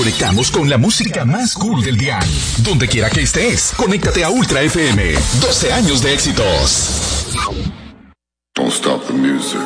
conectamos con la música más cool del dial. Donde quiera que estés, conéctate a Ultra FM. 12 años de éxitos. Don't stop the music.